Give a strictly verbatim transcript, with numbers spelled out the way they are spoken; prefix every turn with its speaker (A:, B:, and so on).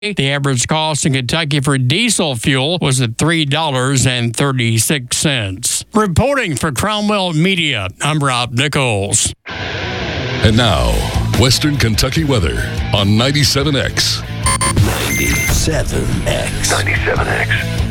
A: The average cost in Kentucky for diesel fuel was at three dollars and thirty-six cents. Reporting for Cromwell Media, I'm Rob Nichols.
B: And now, Western Kentucky weather on ninety-seven X.
C: ninety-seven X.
D: ninety-seven X.